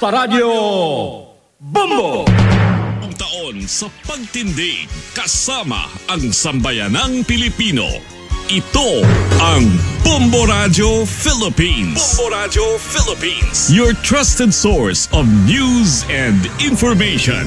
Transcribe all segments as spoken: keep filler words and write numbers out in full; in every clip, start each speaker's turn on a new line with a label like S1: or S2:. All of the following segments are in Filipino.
S1: Basta Radio Bombo!
S2: Ang taon sa pagtindig kasama ang sambayanang Pilipino. Ito ang Bombo Radio Philippines. Bombo Radio Philippines. Your trusted source of news and information.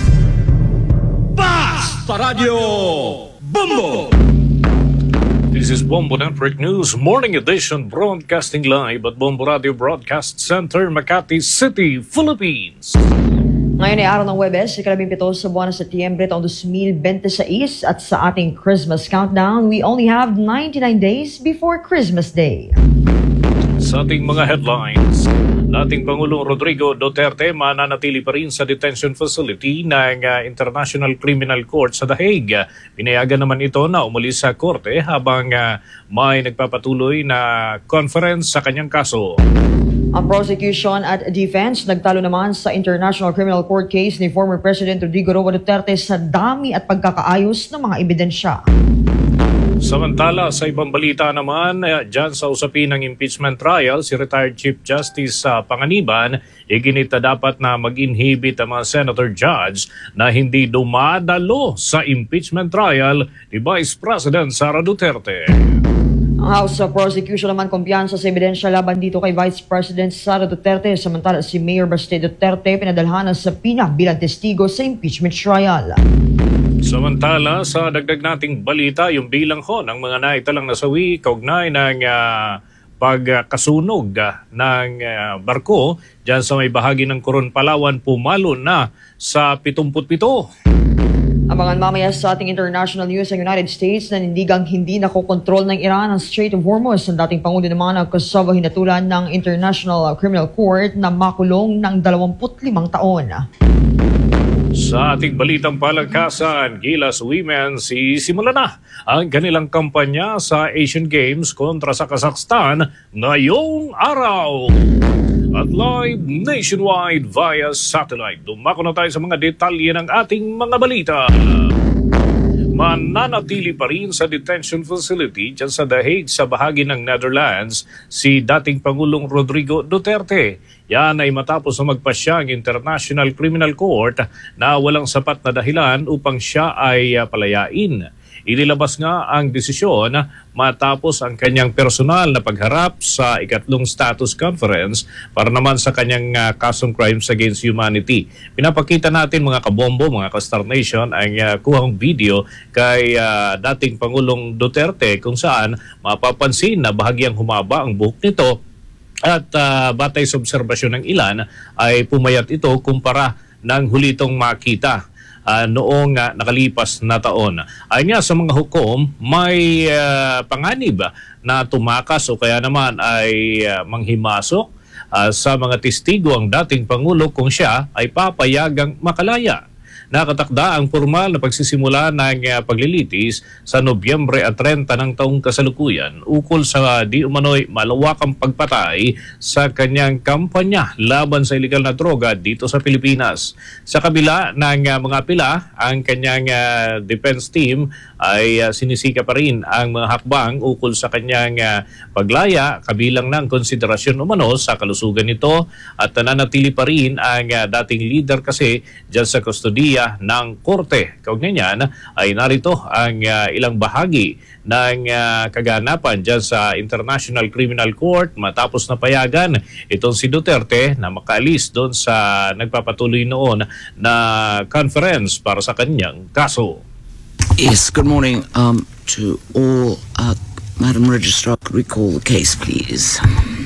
S1: Basta Radio Bombo!
S3: This is Bombo Network News Morning Edition, broadcasting live at Bombo Radio Broadcast Center, Makati City, Philippines.
S4: Ngayon ay araw ng Huwebes, ikalabing pito sa buwan ng Setyembre taong two thousand twenty-six, at sa ating Christmas countdown, we only have ninety-nine days before Christmas Day.
S3: Sa ating mga headlines, dating Pangulong Rodrigo Duterte mananatili pa rin sa detention facility ng uh, International Criminal Court sa The Hague. Pinayagan naman ito na umalis sa korte habang uh, may nagpapatuloy na conference sa kanyang kaso.
S4: Ang prosecution at defense nagtalo naman sa International Criminal Court case ni former President Rodrigo Roa Duterte sa dami at pagkakaayos ng mga ebidensya.
S3: Samantala, sa ibang balita naman, dyan sa usapin ng impeachment trial, si retired Chief Justice uh, Panganiban, iginita dapat na mag-inhibit ang mga senator judge na hindi dumadalo sa impeachment trial ni Vice President Sara Duterte.
S4: Ang House of Prosecution naman kumpiyansa sa ebidensya laban dito kay Vice President Sara Duterte, samantala si Mayor Baste Duterte pinadalhan sa Pina bilang testigo sa impeachment trial.
S3: Samantala, sa dagdag nating balita, yung bilang ho ng mga naitalang nasawi kaugnay ng uh, pagkasunog uh, ng uh, barko dyan sa may bahagi ng Coron, Palawan, pumalo na sa pitungputpito.
S4: Abangan mamaya sa ating international news ng United States na nindigang hindi nakokontrol ng Iran ang Strait of Hormuz. Ang dating Pangulo naman ng Kosovo hinatulan ng International Criminal Court na makulong ng dalawampu't limang taon.
S3: Sa ating balitang palagkasan, Gilas Women sisimula na ang kanilang kampanya sa Asian Games kontra sa Kazakhstan ngayong araw. At live nationwide via satellite. Dumako na tayo sa mga detalye ng ating mga balita. Mananatili pa rin sa detention facility dyan sa The Hague sa bahagi ng Netherlands si dating Pangulong Rodrigo Duterte. Yan ay matapos na magpasya ang International Criminal Court na walang sapat na dahilan upang siya ay palayain. Inilabas nga ang desisyon matapos ang kanyang personal na pagharap sa ikatlong status conference para naman sa kanyang uh, kasong crimes against humanity. Pinapakita natin mga kabombo, mga ka-Star Nation, ang uh, kuhang video kay uh, dating Pangulong Duterte kung saan mapapansin na bahagyang humaba ang buhok nito at uh, batay sa obserbasyon ng ilan ay pumayat ito kumpara ng hulitong makita Uh, noong uh, nakalipas na taon. Ayon nga sa mga hukom, may uh, panganib na tumakas o kaya naman ay uh, manghimasok uh, sa mga testigo ang dating Pangulo kung siya ay papayagang makalaya. Nakatakda ang formal na pagsisimula ng uh, paglilitis sa Nobyembre at thirty ng taong kasalukuyan ukol sa di umano'y malawakang pagpatay sa kanyang kampanya laban sa illegal na droga dito sa Pilipinas. Sa kabila ng uh, mga pila, ang kanyang uh, defense team ay uh, sinisika pa rin ang mga hakbang ukol sa kanyang uh, paglaya kabilang ng konsiderasyon umano sa kalusugan nito at nananatili pa rin ang uh, dating leader kasi dyan sa kustodiya ng korte. Kaugnay niyan ay narito ang uh, ilang bahagi ng uh, kaganapan dyan sa International Criminal Court matapos na payagan itong si Duterte na makaalis doon sa nagpapatuloy noon na conference para sa kanyang kaso.
S5: Yes, good morning um, to all. Uh, Madam Registrar, could we call the case, please?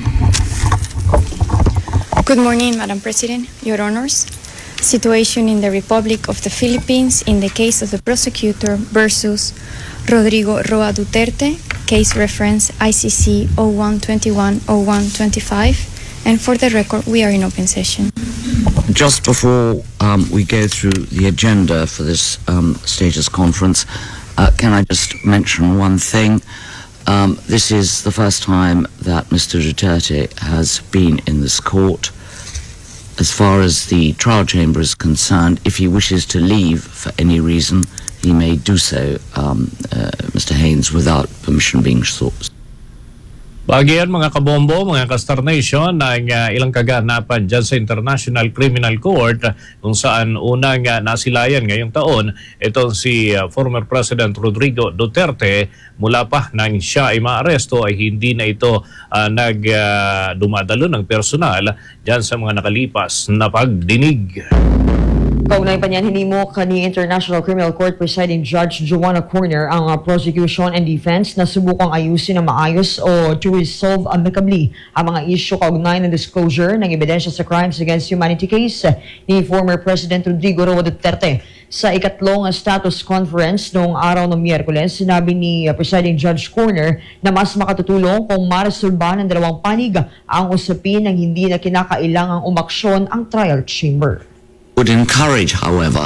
S6: Good morning, Madam President, Your Honors. Situation in the Republic of the Philippines in the case of the prosecutor versus Rodrigo Roa Duterte, case reference I C C oh one twenty-one oh one twenty-five, and for the record, we are in open session.
S5: Just before um, we go through the agenda for this um, status conference, uh, can I just mention one thing? Um, this is the first time that Mister Duterte has been in this court. As far as the trial chamber is concerned, if he wishes to leave for any reason, he may do so, um, uh, Mister Haynes, without permission being sought.
S3: Bagyan mga kabombo, mga ka-Star Nation, ng uh, ilang kaganapan dyan sa International Criminal Court kung saan unang uh, nasilayan ngayong taon itong si uh, former President Rodrigo Duterte. Mula pa nang siya ay maaresto ay hindi na ito uh, nag-dumadalo uh, ng personal dyan sa mga nakalipas na pagdinig.
S4: Kaugnay pa niyan, hinimok ni International Criminal Court Presiding Judge Joanna Corner ang uh, prosecution and defense na subukang ayusin ng maayos o to resolve amicably ang mga isyu kaugnay ng disclosure ng ebidensya sa crimes against humanity case ni former President Rodrigo Roa Duterte. Sa ikatlong uh, status conference noong araw ng Miyerkules, sinabi ni uh, Presiding Judge Corner na mas makatutulong kung maresolba ng dalawang panig ang usapin ng hindi na kinakailangang umaksyon ang trial chamber.
S5: Would encourage, however,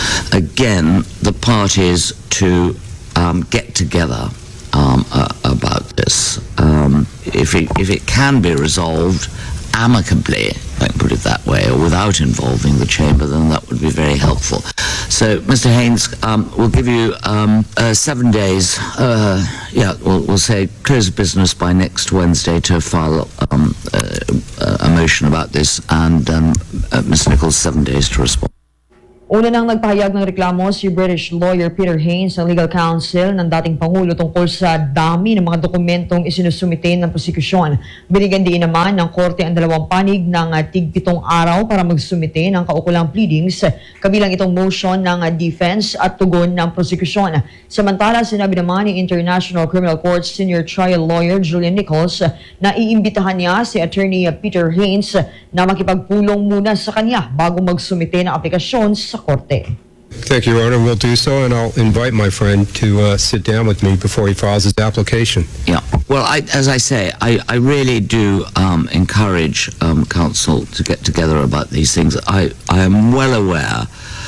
S5: again, the parties to um, get together um, uh, about this. Um, if it, if it can be resolved amicably, if I can put it that way, or without involving the chamber, then that would be very helpful. So, Mister Haynes, um, we'll give you um, uh, seven days, uh, yeah, we'll, we'll say close of business by next Wednesday to file um, uh, a motion about this, and um, uh, Mister Nichols, seven days to respond.
S4: Una nang nagpahayag ng reklamo si British lawyer Peter Haynes ng legal counsel ng dating Pangulo tungkol sa dami ng mga dokumentong isinusumite ng prosekusyon. Binigyan din naman ng korte ang dalawang panig ng uh, tigpitong araw para magsumite ng kaukulang pleadings, kabilang itong motion ng uh, defense at tugon ng prosekusyon. Samantala, sinabi naman ni International Criminal Court Senior Trial Lawyer Julian Nichols uh, na iimbitahan niya si Attorney uh, Peter Haynes uh, na makipagpulong muna sa kanya bago magsumite ng aplikasyon sa korte.
S7: Thank you, Your Honor. We'll do so, and I'll invite my friend to uh, sit down with me before he files his application.
S5: Yeah. Well, I, as I say, I, I really do um, encourage um, counsel to get together about these things. I, I am well aware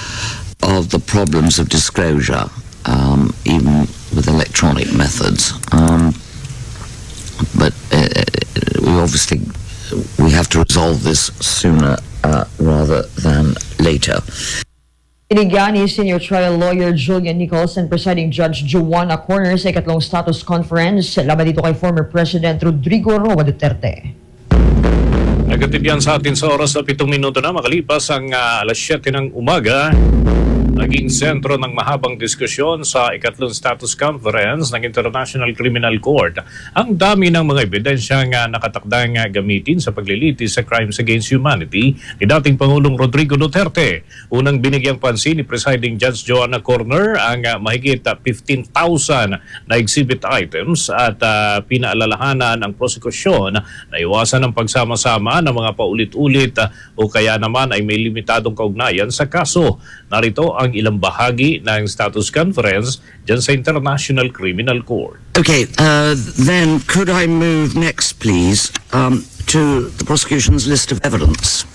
S5: of the problems of disclosure, um, even with electronic methods. Um, but uh, we obviously we have to resolve this sooner uh, rather than later.
S4: Binigyan ni Senior Trial Lawyer Julian Nichols and Presiding Judge Joanna Corner sa ikatlong status conference laban dito kay former President Rodrigo Roa Duterte.
S3: Nagatid yan sa atin sa oras na pitong minuto na makalipas ang uh, alas siyete ng umaga. Naging sentro ng mahabang diskusyon sa ikatlong status conference ng International Criminal Court ang dami ng mga ebidensyang uh, nakatakdang uh, gamitin sa paglilitis sa crimes against humanity ni dating Pangulong Rodrigo Duterte. Unang binigyang pansin ni Presiding Judge Joanna Corner ang uh, mahigit uh, fifteen thousand na exhibit items at uh, pinaalalahanan ang prosekusyon na iwasan ang pagsama-sama ng mga paulit-ulit uh, o kaya naman ay may limitadong kaugnayan sa kaso. Narito ang ilang bahagi ng status conference dyan sa International Criminal Court.
S5: Okay, uh, then could I move next, please, um, to the prosecution's list of evidence,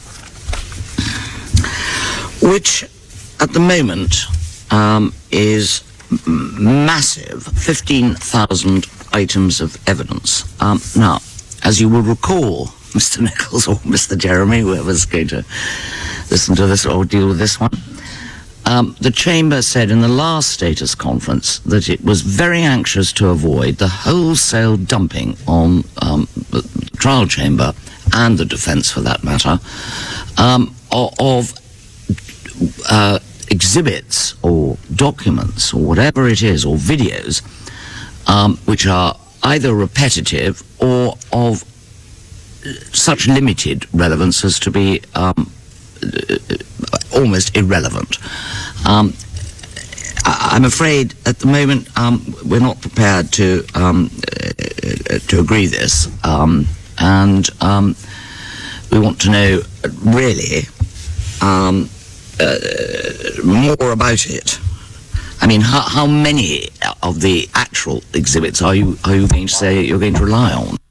S5: which at the moment um, is massive, fifteen thousand items of evidence. Um, now, as you will recall, Mister Nichols or Mister Jeremy, whoever's going to listen to this or deal with this one, Um, the Chamber said in the last status conference that it was very anxious to avoid the wholesale dumping on um, the trial chamber and the defence, for that matter, um, of, of uh, exhibits or documents or whatever it is, or videos, um, which are either repetitive or of such limited relevance as to be um, almost irrelevant. Um, I, I'm afraid at the moment um, we're not prepared to um, uh, to agree this, um, and um, we want to know really um, uh, more about it. I mean, how, how many of the actual exhibits are you are you going to say you're going to rely on?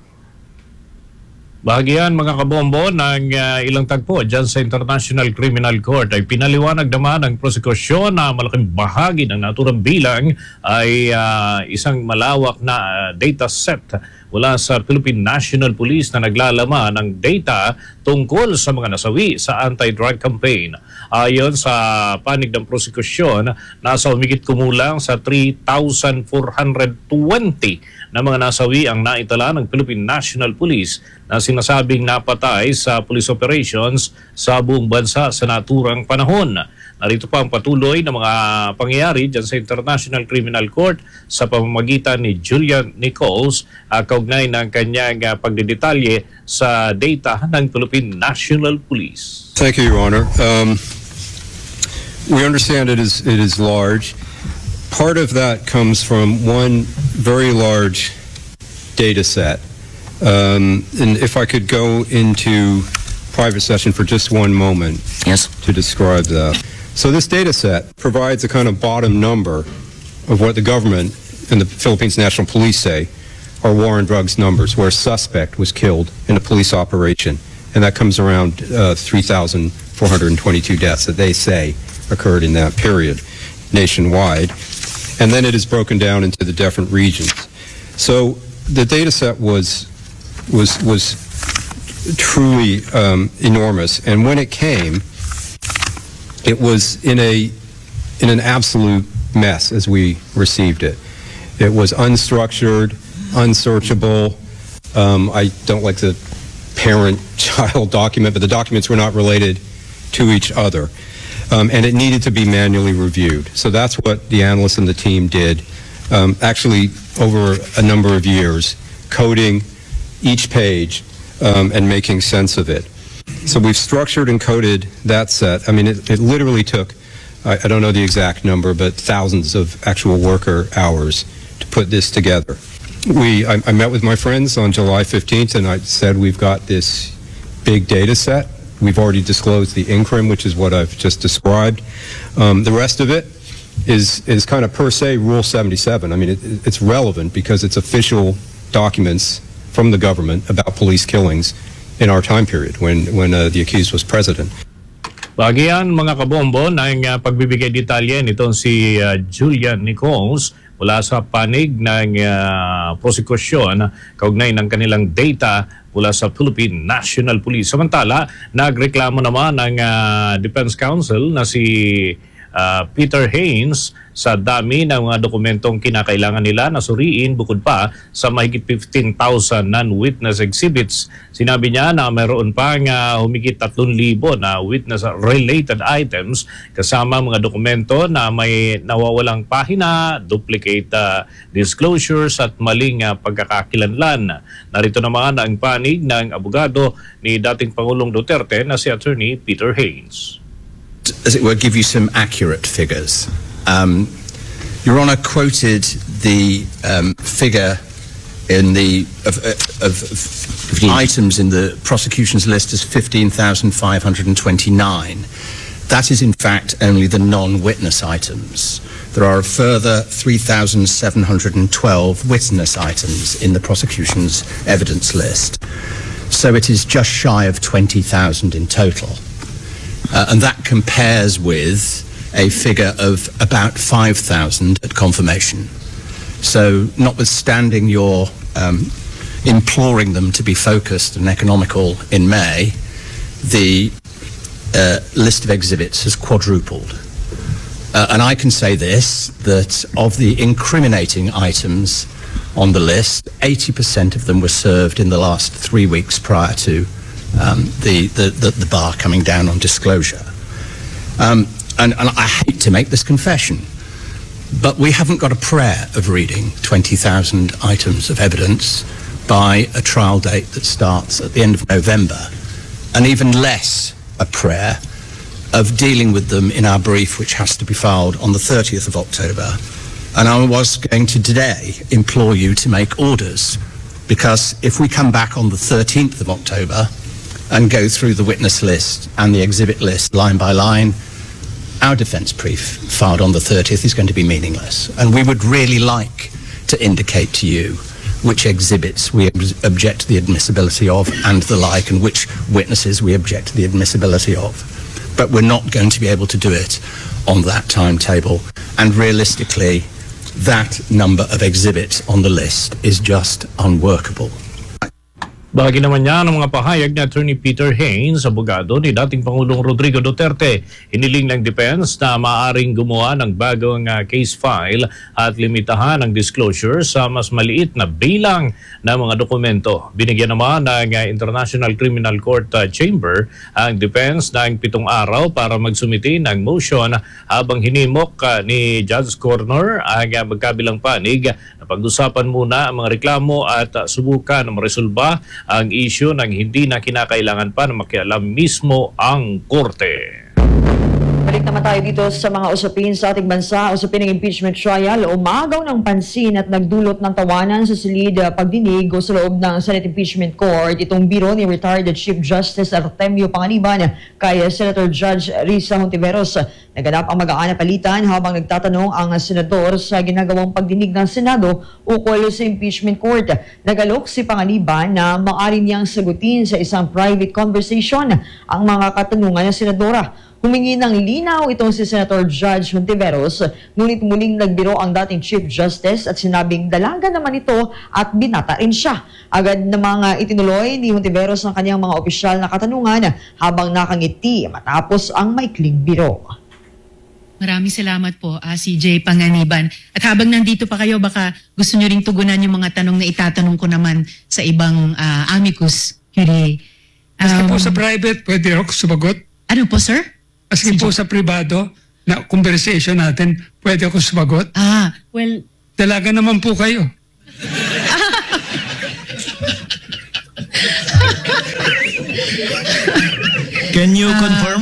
S3: Bahagian mga kabombo ng uh, ilang tagpo dyan sa International Criminal Court ay pinaliwanag naman ng prosekusyon na malaking bahagi ng naturang bilang ay uh, isang malawak na uh, data set mula sa Philippine National Police na naglalaman ng data tungkol sa mga nasawi sa anti-drug campaign. Ayon sa panig ng prosekusyon, nasa humigit kumulang sa three thousand four hundred twenty na mga nasawi ang naitala ng Philippine National Police na sinasabing napatay sa police operations sa buong bansa sa naturang panahon. Narito pa ang patuloy ng mga pangyayari dyan sa International Criminal Court sa pamamagitan ni Julian Nichols, uh, kaugnay ng kanyang uh, pagdidetalye sa data ng Philippine National Police.
S7: Thank you, Your Honor. Um, we understand it is it is large. Part of that comes from one very large data set. Um, and if I could go into private session for just one moment
S5: Yes.
S7: to describe that. So this data set provides a kind of bottom number of what the government and the Philippines National Police say are war on drugs numbers, where a suspect was killed in a police operation. And that comes around uh, three thousand four hundred twenty-two deaths that they say occurred in that period nationwide. And then it is broken down into the different regions. So the data set was was was truly um, enormous, and when it came, it was in a in an absolute mess as we received it. It was unstructured, unsearchable. Um, I don't like the parent-child document, but the documents were not related to each other. Um, and it needed to be manually reviewed. So that's what the analysts and the team did, um, actually over a number of years, coding each page um, and making sense of it. So we've structured and coded that set. I mean, it, it literally took, I, I don't know the exact number, but thousands of actual worker hours to put this together. We, I, I met with my friends on July fifteenth, and I said we've got this big data set. We've already disclosed the incrim, which is what I've just described. Um, the rest of it is is kind of per se Rule seventy-seven. I mean, it, it's relevant because it's official documents from the government about police killings in our time period when when uh, the accused was president.
S3: Bagian mga kabombo ng uh, pagbibigay detalye nitong si uh, Julian Nichols mula sa panig ng uh, prosekusyon kaugnay ng kanilang data mula sa Philippine National Police. Samantala, nagreklamo naman ng uh, Defense Counsel na si uh, Peter Haynes sa dami ng mga dokumentong kinakailangan nila na suriin bukod pa sa mahigit fifteen thousand non-witness exhibits. Sinabi niya na mayroon pang uh, humigit tatlong libo na witness-related items kasama mga dokumento na may nawawalang pahina, duplicate uh, disclosures at maling uh, pagkakakilanlan. Narito naman ang panig ng abogado ni dating Pangulong Duterte na si Attorney Peter Haynes.
S8: As it were, give you some accurate figures. Um, Your Honour quoted the um, figure in the of, of, of items in the prosecution's list as fifteen thousand five hundred twenty-nine. That is in fact only the non-witness items. There are a further three thousand seven hundred twelve witness items in the prosecution's evidence list. So it is just shy of twenty thousand in total. Uh, and that compares with a figure of about five thousand at confirmation. So notwithstanding your um, imploring them to be focused and economical in May, the uh, list of exhibits has quadrupled. Uh, and I can say this, that of the incriminating items on the list, eighty percent of them were served in the last three weeks prior to um, the, the, the, the bar coming down on disclosure. Um, And, and I hate to make this confession, but we haven't got a prayer of reading twenty thousand items of evidence by a trial date that starts at the end of November, and even less a prayer of dealing with them in our brief, which has to be filed on the thirtieth of October. And I was going to today implore you to make orders, because if we come back on the thirteenth of October and go through the witness list and the exhibit list line by line, our defence brief filed on the thirtieth is going to be meaningless. And we would really like to indicate to you which exhibits we ob object to the admissibility of and the like, and which witnesses we object to the admissibility of. But we're not going to be able to do it on that timetable. And realistically, that number of exhibits on the list is just unworkable.
S3: Bahagi naman niya ng mga pahayag ni Attorney Peter Haynes, abogado ni dating Pangulong Rodrigo Duterte. Hiniling ng defense na maaaring gumawa ng bagong uh, case file at limitahan ang disclosure sa mas maliit na bilang ng mga dokumento. Binigyan naman ng uh, International Criminal Court uh, Chamber ang defense ng pitong araw para magsumiti ng motion habang hinimok uh, ni Judge Corner ang uh, magkabilang panig na pag-usapan muna ang mga reklamo at uh, subukan na maresolba ang issue ng hindi na kinakailangan pa na makialam mismo ang korte.
S4: Balik naman tayo dito sa mga usapin sa ating bansa. Usapin ng impeachment trial, umagaw ng pansin at nagdulot ng tawanan sa silid uh, pagdinig o sa loob ng Senate Impeachment Court. Itong biro ni retired Chief Justice Artemio Panganiban kay Senator Judge Risa Hontiveros. Naganap ang magaan na palitan habang nagtatanong ang senador sa ginagawang pagdinig ng Senado ukol sa impeachment court. Nagalok si Panganiban na maaari niyang sagutin sa isang private conversation ang mga katanungan ng senadora. Humingi ng linaw itong si Senator Judge Hontiveros, ngunit muling nagbiro ang dating Chief Justice at sinabing dalaga naman ito at binata rin siya. Agad na mga itinuloy ni Hontiveros ang kanyang mga opisyal na katanungan habang nakangiti matapos ang maikling biro.
S9: Maraming salamat po, uh, C J Panganiban. At habang nandito pa kayo, baka gusto nyo ring tugunan yung mga tanong na itatanong ko naman sa ibang uh, amicus curiae. Um,
S10: Maski po sa private, pwede ako sumagot?
S9: Ano po, sir?
S10: Maski po sa privado, na conversation natin, pwede ako sumagot?
S9: Ah, well...
S10: Dalaga naman po kayo.
S11: Can you confirm?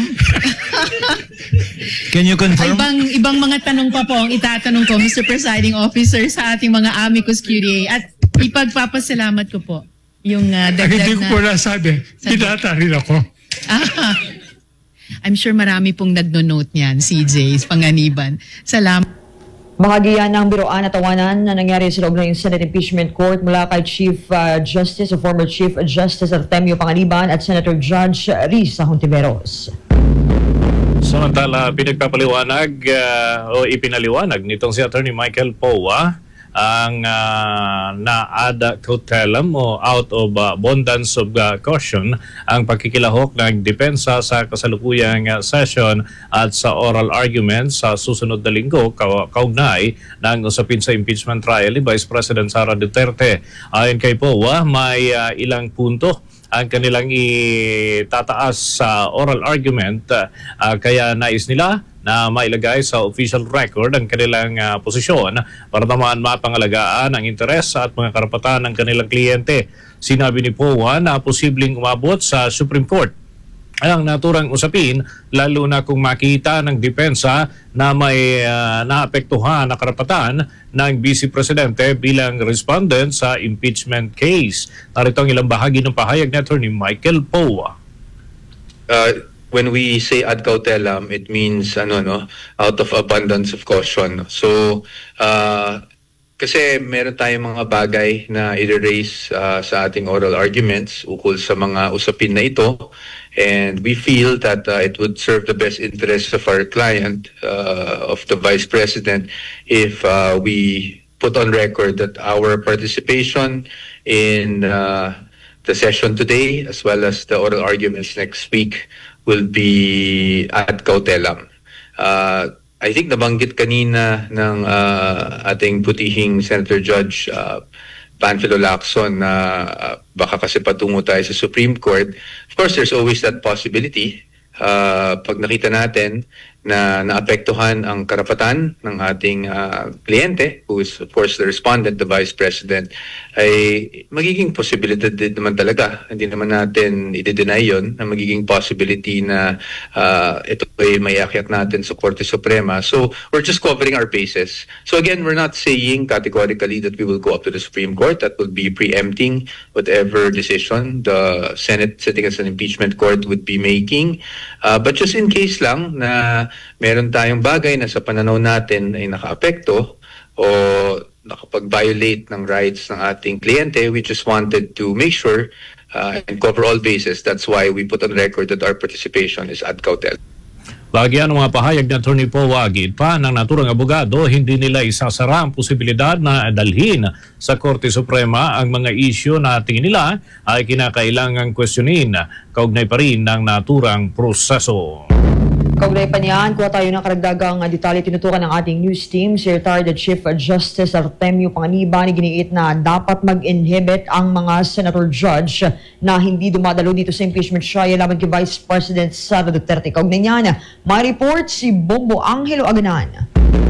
S11: Can you confirm?
S9: Ibang, ibang mga tanong pa po ang itatanong ko, Mister Presiding Officer, sa ating mga amicus curiae. At ipagpapasalamat ko po yung uh, dagdag na...
S10: Hindi ko po nasabi, pinata rin ako.
S9: Ah, I'm sure marami pong nagno-note niyan, C J Panganiban. Salamat.
S4: Bahagi yan ng biroan at tawanan na nangyari sa loob ng Senate Impeachment Court mula kay Chief uh, Justice o former Chief Justice Artemio Panganiban at Senator Judge Risa Hontiveros.
S3: Samantala, pinagpapaliwanag uh, o ipinaliwanag nitong si Attorney Michael Powa ang uh, na-ad cautelam o out of uh, abundance of uh, caution ang pagkikilahok ng depensa sa kasalukuyang uh, session at sa oral argument sa susunod na linggo ka kaugnay ng usapin sa impeachment trial ni Vice President Sara Duterte. Ayon kay Powa, may uh, ilang punto ang kanilang itataas sa oral argument uh, uh, kaya nais nila na mailagay sa official record ang kanilang uh, posisyon para naman mapangalagaan ang interes at mga karapatan ng kanilang kliyente. Sinabi ni Powa na posibleng umabot sa Supreme Court ang naturang usapin lalo na kung makita ng depensa na may uh, naapektuhan na karapatan ng Vice Presidente bilang respondent sa impeachment case. Narito ang ilang bahagi ng pahayag ni Attorney Michael Powa.
S12: Uh, when we say ad cautelam, it means ano no, out of abundance of caution. So uh, kasi meron tayong mga bagay na i-raise uh, sa ating oral arguments ukol sa mga usapin na ito. And we feel that uh, it would serve the best interests of our client, uh, of the Vice President, if uh, we put on record that our participation in uh, the session today, as well as the oral arguments next week, will be ad cautelam. Uh, I think nabanggit kanina ng uh, ating butihing Senator Judge uh, Panfilo Lacson na uh, baka kasi patungo tayo sa Supreme Court. Of course, there's always that possibility. Uh, pag nakita natin na naapektuhan ang karapatan ng ating uh, kliyente, who is of course the respondent, the Vice President, ay magiging posibilidad din naman talaga. Hindi naman natin i-deny yun na magiging possibility na uh, ito ay may akyat natin sa Korte Suprema. So we're just covering our bases. So again, we're not saying categorically that we will go up to the Supreme Court. That would be preempting whatever decision the Senate sitting as an impeachment court would be making. Uh, but just in case lang na meron tayong bagay na sa pananaw natin ay nakaapekto o nakapag-violate ng rights ng ating kliyente, we just wanted to make sure uh, and cover all bases. That's why we put on record that our participation is ad cautelam.
S3: Bagyan ng mga pahayag ni Attorney Paul Wagid pa ng naturang abogado, hindi nila isasara ang posibilidad na dalhin sa Korte Suprema ang mga isyu na tingin nila ay kinakailangang questionin kaugnay pa rin ng naturang proseso.
S4: Kaugnay pa niyan, kuha tayo ng karagdagang detalye tinutukan ng ating news team. Si retired Chief Justice Artemio Panganiban giniit na dapat mag-inhibit ang mga senator judge na hindi dumadalo dito sa impeachment trial laban kay Vice President Sara Duterte. Kaugnay niyan, may report si Bombo Angelo Aganan.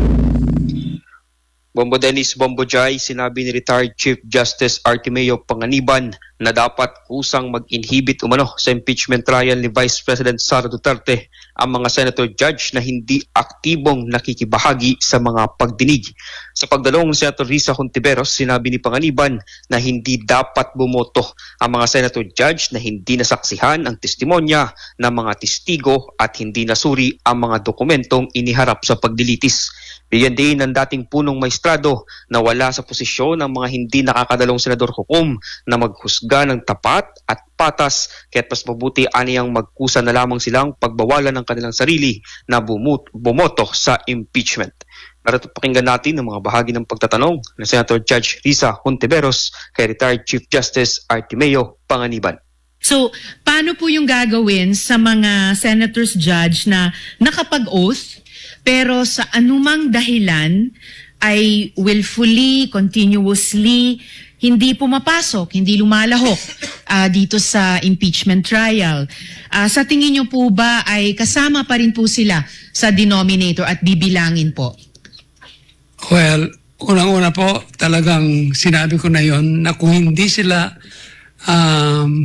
S13: Bombo Dennis Bombo Jai, sinabi ni retired Chief Justice Artemio Panganiban na dapat kusang mag-inhibit umano sa impeachment trial ni Vice President Sara Duterte ang mga senator judge na hindi aktibong nakikibahagi sa mga pagdinig. Sa pagdalong ni Senator Risa Hontiveros, sinabi ni Panganiban na hindi dapat bumoto ang mga senator judge na hindi nasaksihan ang testimonya ng mga testigo at hindi nasuri ang mga dokumentong iniharap sa pagdilitis. Bigyan din ng dating punong maestrado na wala sa posisyon ng mga hindi nakakadalong senador hukom na maghusga ng tapat at patas, kaya't mas mabuti aniyang magkusa na lamang silang pagbawalan ng kanilang sarili na bumut, bumoto sa impeachment. Narito pakinggan natin ang mga bahagi ng pagtatanong ng Senator Judge Risa Hontiveros kay retired Chief Justice Artemio Panganiban.
S9: So, paano po yung gagawin sa mga senators judge na nakapag-oath pero sa anumang dahilan ay willfully, continuously, hindi pumapasok, hindi lumalahok uh, dito sa impeachment trial? Uh, sa tingin niyo po ba ay kasama pa rin po sila sa denominator at bibilangin po?
S10: Well, unang-una po, talagang sinabi ko na yon na kung hindi sila um,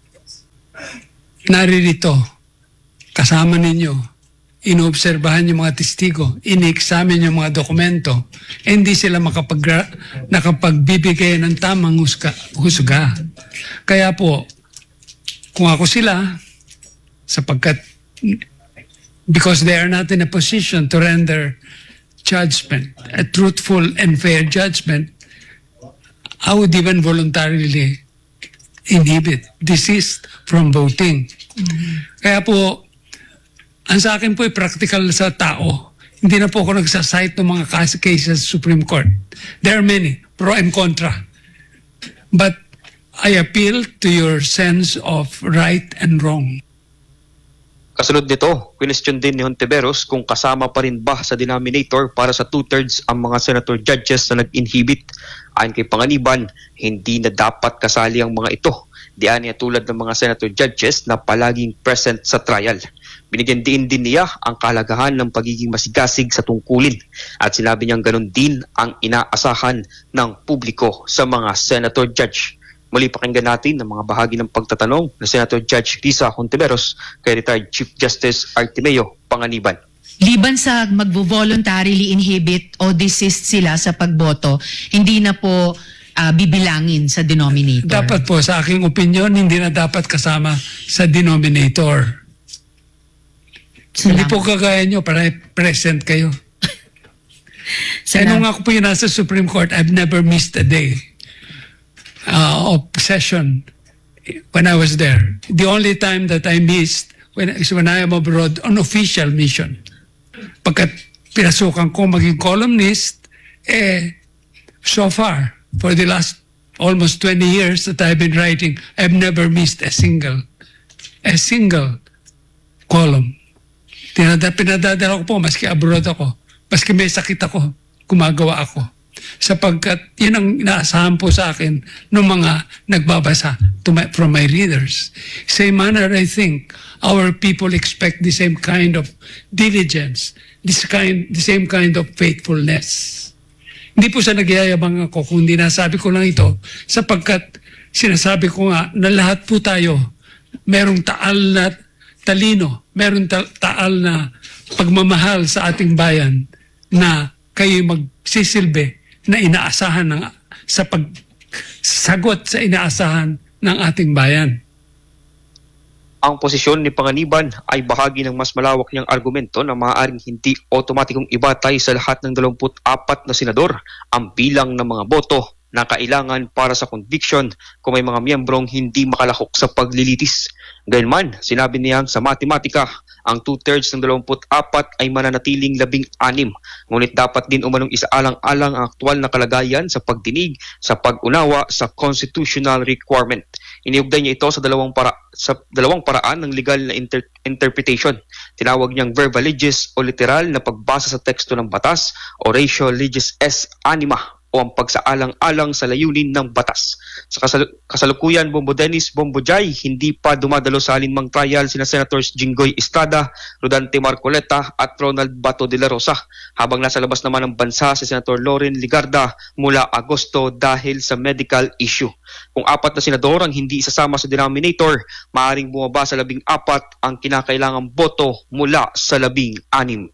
S10: naririto, kasama ninyo, inoobserbahan yung mga testigo, ini-examine yung mga dokumento, eh, hindi sila makapag, nakapagbibigay ng tamang husga, husga. Kaya po, kung ako sila, sapagkat because they are not in a position to render judgment, a truthful and fair judgment, I would even voluntarily inhibit, desist from voting. Mm-hmm. Kaya po, ang sa akin po ay practical sa tao. Hindi na po ako nagsasite ng mga cases sa Supreme Court. There are many, pro and contra. But I appeal to your sense of right and wrong.
S13: Kasunod nito, question din ni Hontiveros kung kasama pa rin ba sa denominator para sa two-thirds ang mga senator judges na nag-inhibit. Ayon kay Panganiban, hindi na dapat kasali ang mga ito. Diyan niya tulad ng mga senator judges na palaging present sa trial. Binigyan din din niya ang kahalagahan ng pagiging masigasig sa tungkulin at sinabi niyang ganun din ang inaasahan ng publiko sa mga senator judge. Muli pakinggan natin ang mga bahagi ng pagtatanong ng Senator Judge Risa Hontiveros kay retired Chief Justice Artemio Panganiban.
S9: Liban sa magvo-voluntarily inhibit o desist sila sa pagboto, hindi na po uh, bibilangin sa denominator.
S10: Dapat po, sa aking opinion, hindi na dapat kasama sa denominator. Hindi po kagaya nyo para present kayo. Kaya nung ako po yun nasa Supreme Court, I've never missed a day uh, of session when I was there. The only time that I missed when, is when I am abroad on official mission. Pagkat pinasukan ko maging columnist, eh, so far, for the last almost twenty years that I've been writing, I've never missed a single, a single column. Tinada, pinadadala ko po, maski abroad ako, maski may sakit ako, gumagawa ako. Sapagkat yun ang inaasahan po sa akin ng mga nagbabasa to my, from my readers. Same manner, I think, our people expect the same kind of diligence, this kind, the same kind of faithfulness. Hindi po sa nagyayabang ako kung hindi nasabi ko lang ito, sapagkat sinasabi ko nga na lahat po tayo merong taal na talino, meron ta- taal na pagmamahal sa ating bayan na kayo magsisilbi na inaasahan ng, sa pagsagot sa inaasahan ng ating bayan.
S13: Ang posisyon ni Panganiban ay bahagi ng mas malawak niyang argumento na maaaring hindi otomatikong ibatay sa lahat ng dalawampu't apat na senador ang bilang ng mga boto na kailangan para sa conviction kung may mga miyembrong hindi makalahok sa paglilitis. Gayunman, sinabi niya sa matematika ang two-thirds ng dalawampu't apat ay mananatiling labing anim. Ngunit dapat din umanong isaalang-alang ang aktwal na kalagayan sa pagdinig sa pag-unawa sa constitutional requirement. Iniugday niya ito sa dalawang para sa dalawang paraan ng legal na inter- interpretation. Tinawag niyang verba legis o literal na pagbasa sa teksto ng batas o ratio legis est anima o ang pagsaalang-alang sa layunin ng batas. Sa kasal- kasalukuyan, Bombo Dennis, Bombo Jai, hindi pa dumadalo sa alinmang trial sina Senators Jinggoy Estrada, Rodante Marcoleta at Ronald Bato de la Rosa, habang nasa labas naman ng bansa si Senator Loren Ligarda mula Agosto dahil sa medical issue. Kung apat na senador ang hindi isasama sa denominator, maaaring bumaba sa labing apat ang kinakailangang boto mula sa labing anim.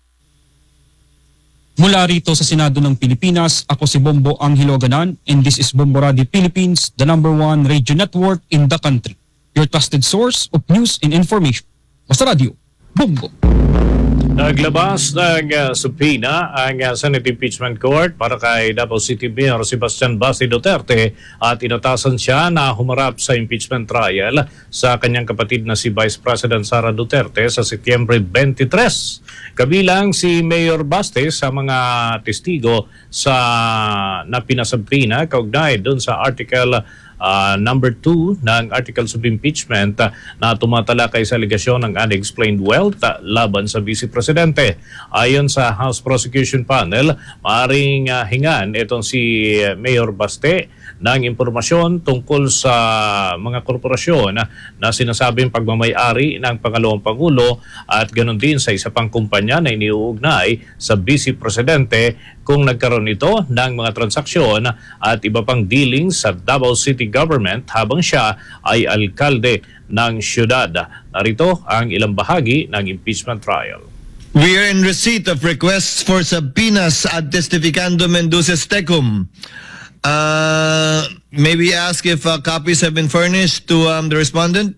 S14: Mula rito sa Senado ng Pilipinas, ako si Bombo Angelo Ganan, and this is Bombo Radio Philippines, the number one radio network in the country. Your trusted source of news and information. Basta Radio, Bombo.
S3: Naglabas ng uh, subpoena ang uh, Senate Impeachment Court para kay Davao City Mayor Sebastian Basti Duterte at inatasan siya na humarap sa impeachment trial sa kanyang kapatid na si Vice President Sara Duterte sa Setyembre twenty-three. Kabilang si Mayor Basti sa mga testigo sa napinasubpoena kaugnay doon sa Article Uh, number two ng Articles of Impeachment uh, na tumatalakay sa aligasyon ng unexplained wealth uh, laban sa Vice Presidente. Ayon sa House Prosecution Panel, maaaring uh, hingan itong si uh, Mayor Baste ng impormasyon tungkol sa mga korporasyon na, na sinasabing pagmamayari ng pangalawang Pangulo at ganoon din sa isa pang kumpanya na iniuugnay sa Vice Presidente kung nagkaroon ito ng mga transaksyon at iba pang dealings sa Davao City Government habang siya ay alkalde ng syudad. Narito ang ilang bahagi ng impeachment trial.
S11: We are in receipt of requests for subpoenas ad testificandum induces tecum. Uh, may we ask if uh, copies have been furnished to um, the respondent?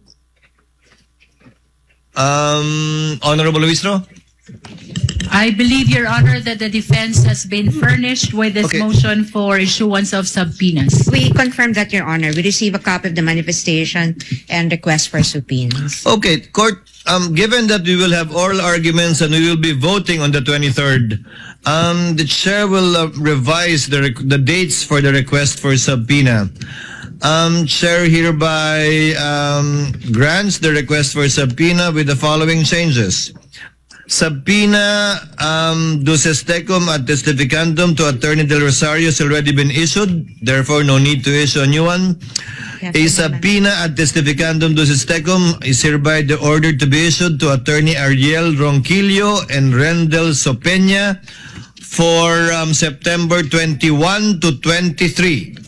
S11: Um, Honorable Luistro?
S15: I believe, Your Honor, that the defense has been furnished with this
S11: Okay.
S15: motion for issuance of subpoenas.
S16: We confirm that, Your Honor. We receive a copy of the manifestation and request for subpoenas.
S11: Okay, Court, um, given that we will have oral arguments and we will be voting on the twenty-third, um, the Chair will uh, revise the, rec- the dates for the request for subpoena. Um, Chair hereby um, grants the request for subpoena with the following changes. Subpoena um, duces tecum ad testificandum to Attorney Del Rosario has already been issued, therefore no need to issue a new one. A subpoena ad testificandum duces tecum is hereby the order to be issued to Attorney Ariel Ronquillo and Rendel Sopeña for um, September twenty-first to twenty-three.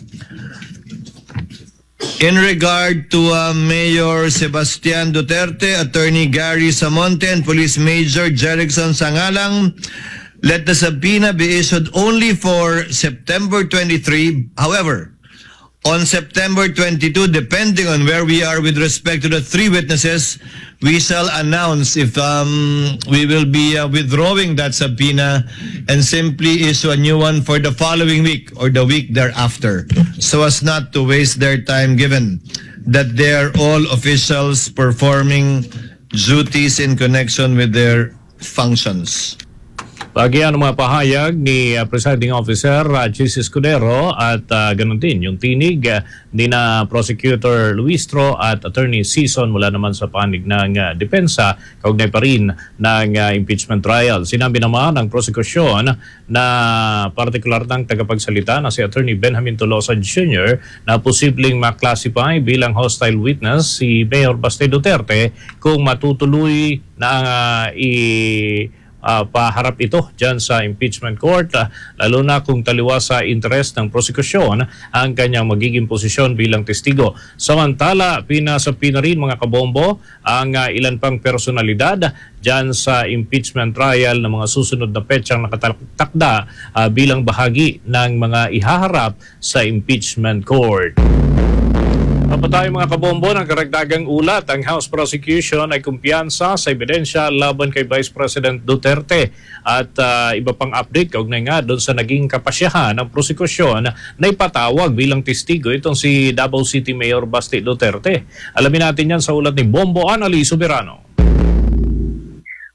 S11: In regard to uh, Mayor Sebastian Duterte, Attorney Gary Samonte, and Police Major Jerickson Sangalang, let the subpoena be issued only for September twenty-third. However, on September twenty-second, depending on where we are with respect to the three witnesses, we shall announce if um, we will be uh, withdrawing that subpoena and simply issue a new one for the following week or the week thereafter, so as not to waste their time, given that they are all officials performing duties in connection with their functions.
S3: Bagyan ng mga pahayag ni uh, Presiding Officer uh, Chis Escudero at uh, ganun din yung tinig uh, ni na Prosecutor Luistro at Attorney Season mula naman sa panig ng uh, depensa kaugnay pa rin ng uh, impeachment trial. Sinabi naman ng prosekusyon na partikular ng tagapagsalita na si Attorney Benjamin Tolosa Junior na posibleng maklasify bilang hostile witness si Mayor Baste Duterte kung matutuloy na uh, i Uh, paharap ito dyan sa impeachment court, uh, lalo na kung taliwas sa interest ng prosekusyon ang kanyang magiging posisyon bilang testigo. Samantala, pinasapina rin mga kabombo ang uh, ilan pang personalidad dyan sa impeachment trial ng mga susunod na petsang nakatakda uh, bilang bahagi ng mga ihaharap sa impeachment court. Apa tayo mga kabombo ng karagdagang ulat, ang House Prosecution ay kumpiyansa sa ebidensya laban kay Vice President Duterte at uh, iba pang update kaugnay nga doon sa naging kapasyahan ng prosekusyon na ipatawag bilang testigo itong si Davao City Mayor Basti Duterte. Alamin natin yan sa ulat ni Bombo Anali Soberano.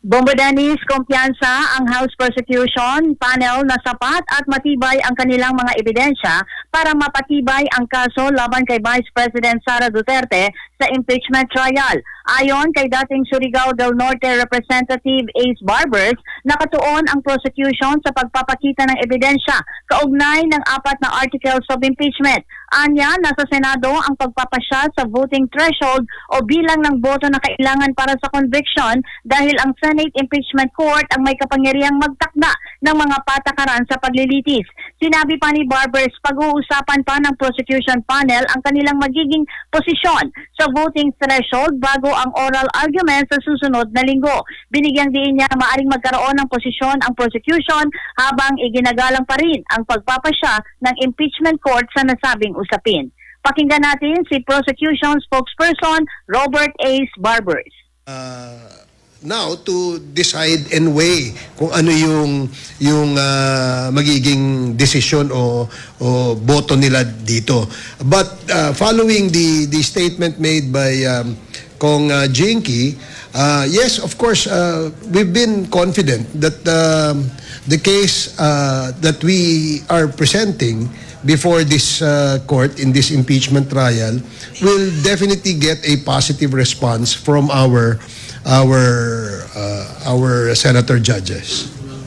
S17: Bombo Dennis, kumpiyansa ang House Prosecution Panel na sapat at matibay ang kanilang mga ebidensya para mapatibay ang kaso laban kay Vice President Sara Duterte sa impeachment trial. Ayon kay dating Surigao del Norte Representative Ace Barbers, nakatuon ang prosecution sa pagpapakita ng ebidensya kaugnay ng apat na articles of impeachment. Anya, nasa Senado ang pagpapasya sa voting threshold o bilang ng boto na kailangan para sa conviction dahil ang Senate Impeachment Court ang may kapangyarihang magtakda ng mga patakaran sa paglilitis. Sinabi pa ni Barbers, pag-uusapan pa ng prosecution panel ang kanilang magiging posisyon sa voting threshold bago ang oral argument sa susunod na linggo. Binigyang diin niya maaring magkaroon ng posisyon ang prosecution habang iginagalang pa rin ang pagpapasya ng impeachment court sa nasabing usapin. Pakinggan natin si prosecution spokesperson Robert Ace Barbers.
S18: Uh, now to decide and weigh kung ano yung yung uh, magiging desisyon o o boto nila dito. But uh, following the the statement made by um, Kong uh, Jinky, uh, yes, of course, uh, we've been confident that uh, the case uh, that we are presenting before this uh, court in this impeachment trial will definitely get a positive response from our our uh, our senator judges.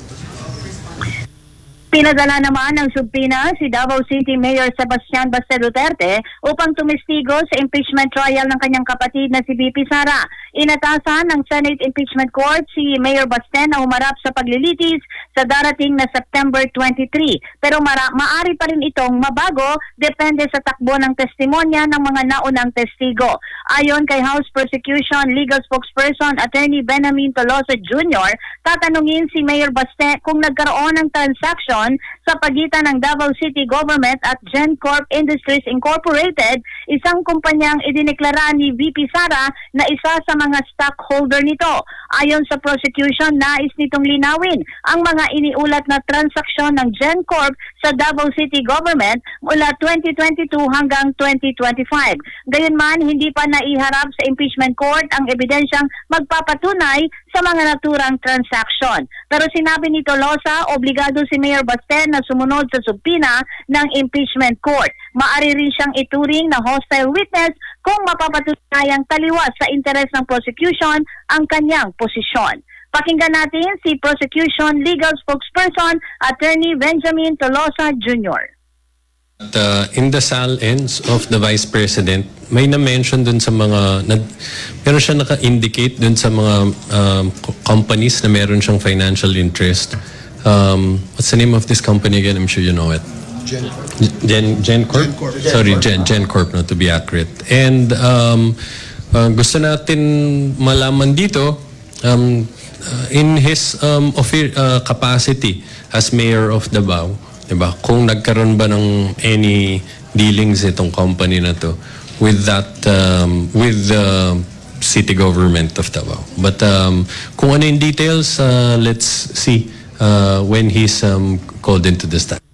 S17: Pinadala naman ng subpina si Davao City Mayor Sebastian Baste Duterte upang tumistigo sa impeachment trial ng kanyang kapatid na si V P Sara. Inatasan ng Senate Impeachment Court si Mayor Baste na humarap sa paglilitis sa darating na September twenty-three. Pero mara maari pa rin itong mabago depende sa takbo ng testimonya ng mga naunang testigo. Ayon kay House Prosecution Legal Spokesperson Attorney Benjamin Tolosa Junior, tatanungin si Mayor Baste kung nagkaroon ng transaction sa pagitan ng Davao City Government at GenCorp Industries Incorporated, isang kumpanyang idineklara ni V P Sara na isa sa mga stockholder nito. Ayon sa prosecution, nais nitong linawin ang mga iniulat na transaksyon ng GenCorp sa Davao City Government mula twenty twenty-two hanggang twenty twenty-five. Gayunman, hindi pa naiharap sa impeachment court ang ebidensyang magpapatunay sa mga naturang transaksyon. Pero sinabi ni Tolosa, obligado si Mayor Baste na sumunod sa subpina ng impeachment court. Maari rin siyang ituring na hostile witness kung mapapatunayang taliwas sa interes ng prosecution ang kanyang posisyon. Pakinggan natin si prosecution legal spokesperson Attorney Benjamin Tolosa Junior
S19: At, uh, in the sal-ends of the Vice President, may na-mention dun sa mga, na, meron siya naka-indicate dun sa mga um, companies na meron siyang financial interest. Um, what's the name of this company again? I'm sure you know it. GenCorp. Gen, GenCorp? GenCorp. Sorry, Gen, GenCorp, no, to be accurate. And um, uh, gusto natin malaman dito, um, uh, in his um, uh, capacity as mayor of Davao, diba? Kung nagkaroon ba ng any dealings itong company na to with that, um, with the city government of Davao. But um, kung ano yung details, uh, let's see uh, when he's um, called into the stand.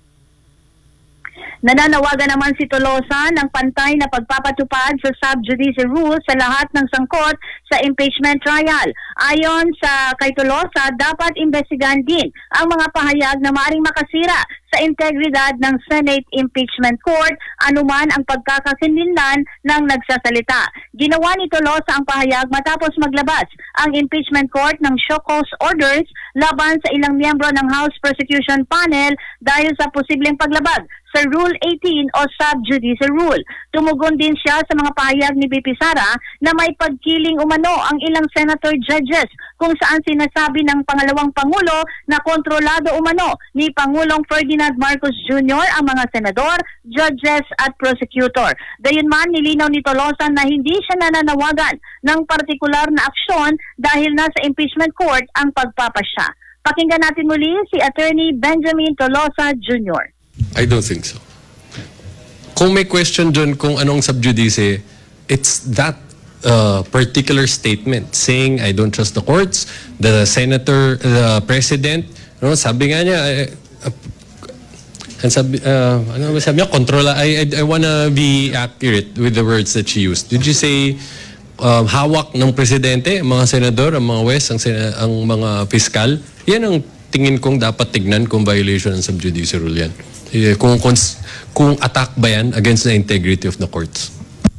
S17: Nananawagan naman si Tolosa ng pantay na pagpapatupad sa sub-judice rules sa lahat ng sangkot sa impeachment trial. Ayon sa kay Tolosa, dapat imbestigahan din ang mga pahayag na maaaring makasira sa integridad ng Senate Impeachment Court anuman ang pagkakakinlinlan ng nagsasalita. Ginawa ni Tolosa ang pahayag matapos maglabas ang impeachment court ng show cause orders laban sa ilang miyembro ng House Prosecution Panel dahil sa posibleng paglabag sa Rule eighteen o Sub-Judice Rule. Tumugon din siya sa mga pahayag ni V P Sara na may pagkiling umano ang ilang senator judges kung saan sinasabi ng pangalawang Pangulo na kontrolado umano ni Pangulong Ferdinand Marcos Junior ang mga senador, judges at prosecutor. Gayunman, nilinaw ni Tolosa na hindi siya nananawagan ng partikular na aksyon dahil nasa impeachment court ang pagpapasya. Pakinggan natin muli si Attorney Benjamin Tolosa Junior
S19: I don't think so. Kung may question dyan kung anong sub-judice, it's that uh, particular statement saying I don't trust the courts, the senator, the president, no, sabi nga niya, uh, and sabi, uh, ano sabi niya, control, I, I, I wanna be accurate with the words that she used. Did you say uh, hawak ng presidente, ang mga senador, ang mga wes, ang, sena- ang mga piskal. Yan ang tingin kong dapat tignan kung violation ng sub judice rule yan. Eh, kung, kung, kung attack ba yan against the integrity of the courts.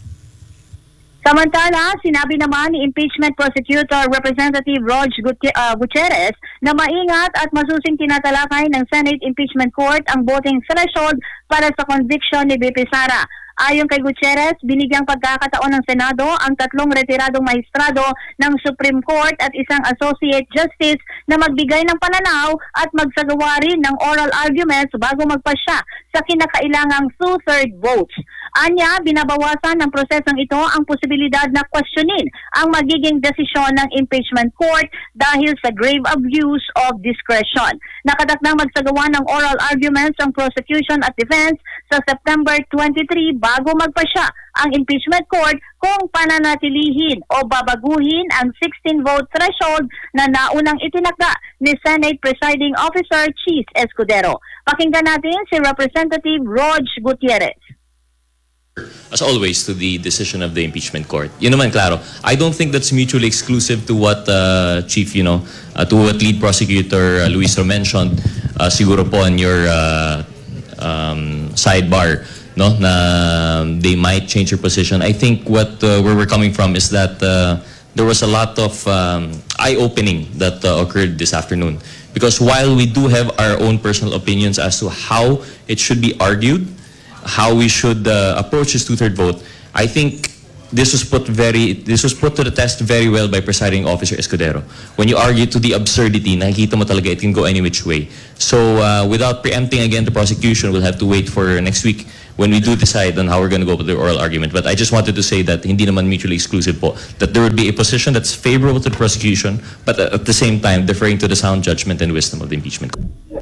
S17: Samantala, sinabi naman ni Impeachment Prosecutor Representative Rog Gut- uh, Gutierrez na maingat at masusing tinatalakay ng Senate Impeachment Court ang voting threshold para sa conviction ni B P Sara. Ayon kay Gutierrez, binigyang pagkakataon ng Senado ang tatlong retiradong maestrado ng Supreme Court at isang Associate Justice na magbigay ng pananaw at magsagawa rin ng oral arguments bago magpasya sa kinakailangang two-third votes. Anya, binabawasan ng prosesong ito ang posibilidad na questionin ang magiging desisyon ng impeachment court dahil sa grave abuse of discretion. Nakatakdang magsagawa ng oral arguments ang prosecution at defense sa September twenty-three bago magpasya ang impeachment court kung pananatilihin o babaguhin ang sixteen-vote threshold na naunang itinakda ni Senate Presiding Officer Chis Escudero. Pakinggan natin si Representative Rog Gutierrez.
S20: As always, to the decision of the impeachment court. Yun naman, klaro. I don't think that's mutually exclusive to what uh, Chief, you know, uh, to what Lead Prosecutor uh, Luis mentioned, uh, siguro po on your uh, um, sidebar, no, na they might change their position. I think what uh, where we're coming from is that uh, there was a lot of um, eye-opening that uh, occurred this afternoon. Because while we do have our own personal opinions as to how it should be argued, how we should uh, approach this two-third vote, I think this was put very this was put to the test very well by Presiding Officer Escudero. When you argue to the absurdity, nakikita mo talaga it can go any which way. So uh, without preempting again the prosecution, we'll have to wait for next week when we do decide on how we're going to go with the oral argument. But I just wanted to say that hindi naman mutually exclusive po, that there would be a position that's favorable to the prosecution, but at the same time deferring to the sound judgment and wisdom of the impeachment.